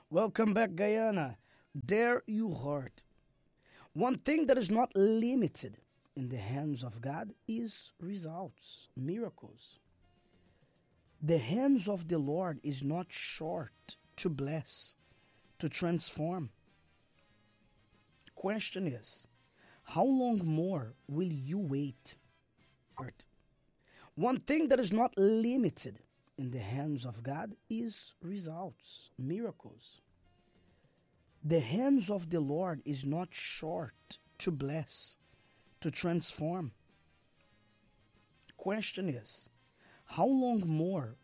Welcome back, Guyana. There you heard. One thing that is not limited in the hands of God is results, miracles. The hands of the Lord is not short to bless, to transform. Question is, how long more will you wait? One thing that is not limited in the hands of God is results, miracles. The hands of the Lord is not short to bless, to transform. Question is, how long more